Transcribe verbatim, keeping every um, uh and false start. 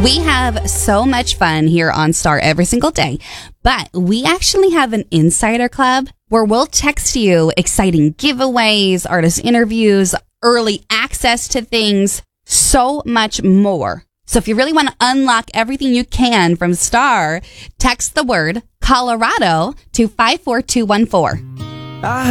We have so much fun here on Star every single day, but we actually have an insider club where we'll text you exciting giveaways, artist interviews, early access to things, so much more. So if you really want to unlock everything you can from Star, text the word Colorado to five four two one four.